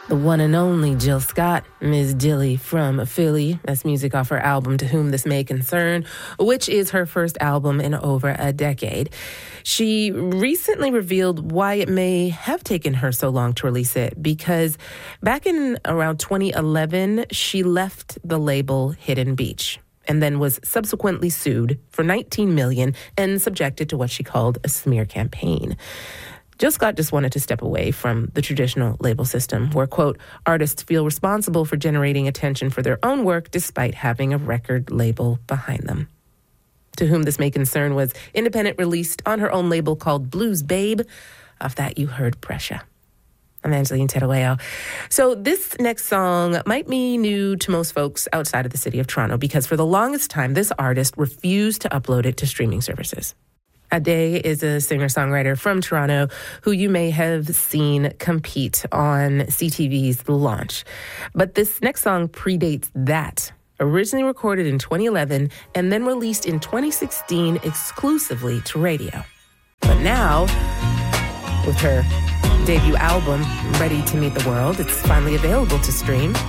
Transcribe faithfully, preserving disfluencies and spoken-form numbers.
The one and only Jill Scott, Miz Dilly from Philly. That's music off her album To Whom This May Concern, which is her first album in over a decade. She recently revealed why it may have taken her so long to release it, because back in around twenty eleven, she left the label Hidden Beach and then was subsequently sued for nineteen million dollars and subjected to what she called a smear campaign. Jill Scott just wanted to step away from the traditional label system where, quote, artists feel responsible for generating attention for their own work despite having a record label behind them. To Whom This May Concern was independent released on her own label called Blues Babe. Off that, you heard Pressure. I'm Angeline Terueo. So this next song might be new to most folks outside of the city of Toronto because for the longest time, this artist refused to upload it to streaming services. Ade is a singer-songwriter from Toronto who you may have seen compete on C T V's The Launch. But this next song predates that. Originally recorded in twenty eleven and then released in twenty sixteen exclusively to radio. But now, with her debut album, Ready to Meet the World, it's finally available to stream.